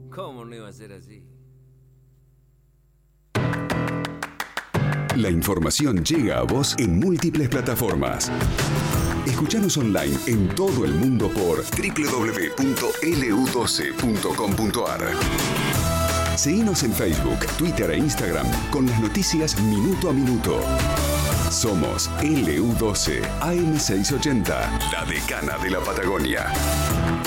¿Cómo no iba a ser así? La información llega a vos en múltiples plataformas. Escuchanos online en todo el mundo por www.lu12.com.ar. Seguinos en Facebook, Twitter e Instagram con las noticias minuto a minuto. Somos LU12 AM680, la decana de la Patagonia.